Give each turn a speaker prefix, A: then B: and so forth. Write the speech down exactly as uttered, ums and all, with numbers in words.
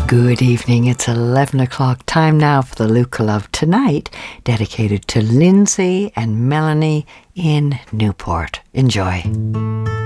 A: Good evening, it's eleven o'clock. Time now for the Luca Love tonight, dedicated to Lindsay and Melanie in Newport. Enjoy.